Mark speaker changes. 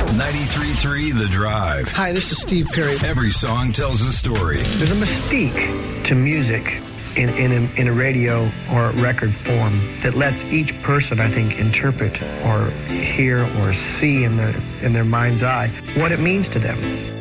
Speaker 1: 93.3 The Drive.
Speaker 2: Hi, this is Steve Perry.
Speaker 1: Every song tells a story.
Speaker 3: There's a mystique to music in a radio or record form that lets each person, I think, interpret or hear or see in their mind's eye what it means to them.